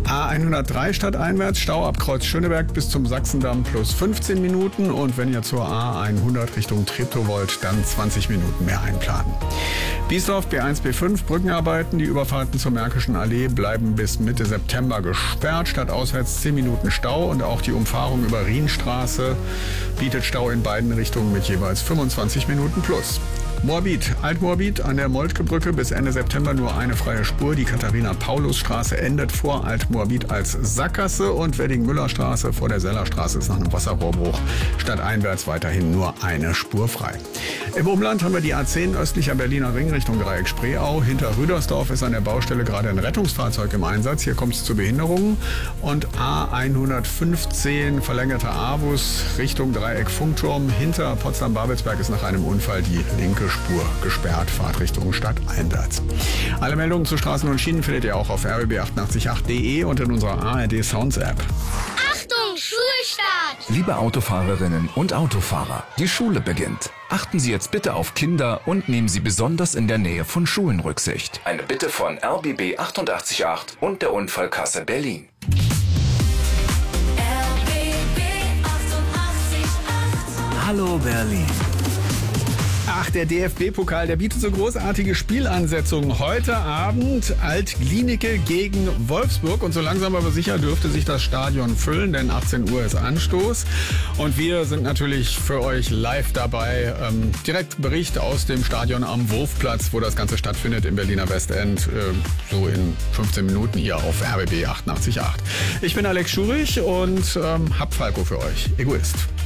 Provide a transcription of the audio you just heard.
A103 stadteinwärts, Stau ab Kreuz Schöneberg bis zum Sachsendamm plus 15 Minuten. Und wenn ihr zur A100 Richtung Treptow wollt, dann 20 Minuten mehr einplanen. Biesdorf B1, B5, Brückenarbeiten. Die Überfahrten zur Märkischen Allee bleiben bis Mitte September gesperrt. Stadtauswärts 10 Minuten Stau. Und auch die Umfahrung über Rienstraße bietet Stau in beiden Richtungen mit jeweils 25 Minuten plus. Moabit, Altmoabit an der Moltkebrücke bis Ende September nur eine freie Spur. Die Katharina-Paulus-Straße endet vor Altmoabit als Sackgasse und Wedding-Müller-Straße vor der Sellerstraße ist nach einem Wasserrohrbruch stadteinwärts weiterhin nur eine Spur frei. Im Umland haben wir die A10 östlicher Berliner Ring Richtung Dreieck Spreeau. Hinter Rüdersdorf ist an der Baustelle gerade ein Rettungsfahrzeug im Einsatz. Hier kommt es zu Behinderungen. Und A115 verlängerter Avus Richtung Dreieck Funkturm. Hinter Potsdam-Babelsberg ist nach einem Unfall die linke Spur gesperrt, Fahrtrichtung stadteinwärts. Alle Meldungen zu Straßen und Schienen findet ihr auch auf rbb886.de und in unserer ARD Sounds App. Achtung, Schulstart! Liebe Autofahrerinnen und Autofahrer, die Schule beginnt. Achten Sie jetzt bitte auf Kinder und nehmen Sie besonders in der Nähe von Schulen Rücksicht. Eine Bitte von RBB 888 und der Unfallkasse Berlin. RBB 888. Hallo Berlin. Ach, der DFB-Pokal, der bietet so großartige Spielansetzungen. Heute Abend Alt-Glienicke gegen Wolfsburg. Und so langsam aber sicher dürfte sich das Stadion füllen, denn 18 Uhr ist Anstoß. Und wir sind natürlich für euch live dabei. Direkt Bericht aus dem Stadion am Wurfplatz, wo das Ganze stattfindet im Berliner Westend. So in 15 Minuten hier auf RBB 888. Ich bin Alex Schurich und hab Falco für euch. Egoist.